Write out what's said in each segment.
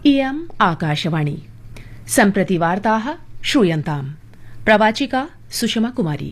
इयम् आकाशवाणी सम्प्रति वार्ताः श्रूयन्ताम् प्रवाचिका सुषमा कुमारी।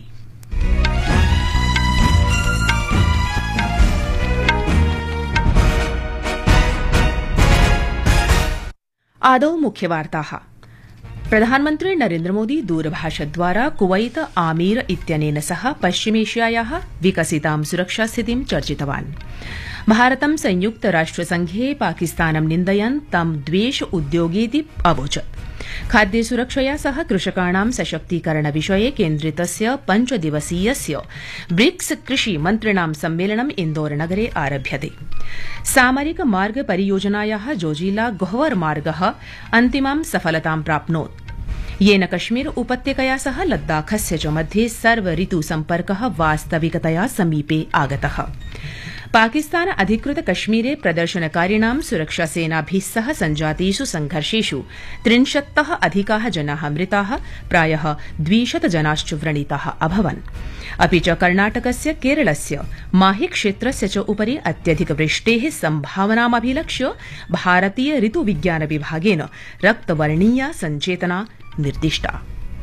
आदौ मुख्यवार्ताः। प्रधानमन्त्री नरेन्द्र मोदी दूरभाषद्वारा कुवैत आमीर इत्यनेन सह पश्चिमेशियायाः विकसितां सुरक्षास्थितिं चर्चितवान्। भारतं संयुक्त राष्ट्रसंघे पाकिस्तानं निन्दयन् तं द्वेष उद्योगीति अवोचत्। खाद्य सुरक्षया सह कृषकाणां सशक्तीकरण विषये केन्द्रितस्य 5 दिवसीयस्य ब्रिक्स कृषि मन्त्रिणां सम्मेलनं इन्दौरनगरे आरभ्यते। सामरिक मार्ग परियोजनायाः जोजिला गोहवर मार्गः अन्तिमां सफलतां प्राप्नोत्, येन कश्मीर उपत्यकया सह लद्दाखस्य च मध्ये सर्व ऋतु सम्पर्कः वास्तविकतया समीपे आगतः। पाकिस्तान अधिकृत कश्मीरे प्रदर्शनकारिणां सुरक्षासेनाभिः सह सञ्जातेषु संघर्षेषु 30तः अधिकाः जनाः मृताः, प्रायः 200 जनाश्च व्रणिताः अभवन्। अपि च कर्णाटकस्य केरलस्य माहि क्षेत्रस्य च उपरि अत्यधिकवृष्टेः सम्भावनामभिलक्ष्य भारतीय ऋतुविज्ञान विभागेन रक्तवर्णीया सञ्चेतना निर्दिष्टा।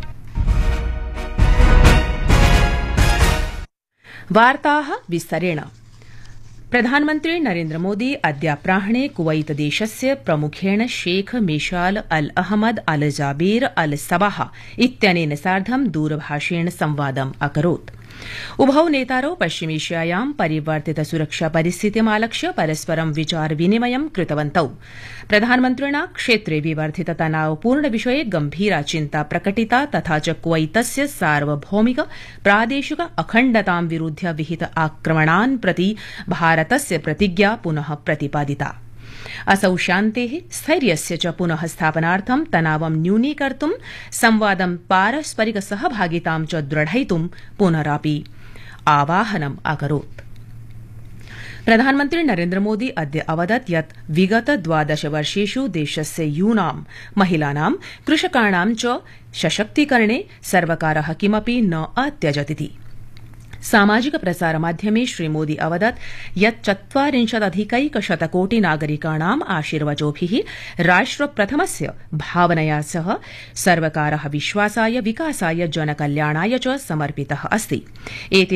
वार्ताः विस्तरेण। प्रधानमन्त्री नरेन्द्र मोदी अद्याप्राह्णे कुवैत देशस्य प्रमुखेण शेख मेशाल अल अहमद अल जाबेर अल सबाह इत्यनेन सार्धं दूरभाषेण संवादम् अकरोत्। उभौ नेतारौ पश्चिमेशियायां परिवर्तित सुरक्षा परिस्थितिमालक्ष्य परस्परं विचार विनिमयं कृतवन्तौ। प्रधानमन्त्रिणा क्षेत्रे विवर्धित तनावपूर्ण विषये गम्भीरा चिन्ता प्रकटिता, तथा च कुवैतस्य सार्वभौमिक प्रादेशिक अखण्डतां विरुध्य विहित आक्रमणान् प्रति भारतस्य प्रतिज्ञा पुनः प्रतिपादिता। असौ शान्तेः स्थैर्यस्य च पुनः स्थापनार्थं तनावं न्यूनीकर्तुं संवादं पारस्परिक सहभागितां च दृढयितुं पुनरापि आवाहनम् अकरोत्। प्रधानमन्त्री नरेन्द्र मोदी अद्य अवदत् यत् विगत 12 वर्षेषु देशस्य यूनां, महिलानां, कृषकाणां च सशक्तीकरणे सर्वकारः किमपि न अत्यजतिति। सामाजिक प्रसारमाध्यमे श्रीमोदी अवदत् यत् 40अधिकैकशत कोटि नागरिकाणाम् आशीर्वचोभिः राष्ट्रप्रथमस्य भावनया सह सर्वकारः विश्वासाय, विकासाय, जनकल्याणाय च समर्पितः अस्ति।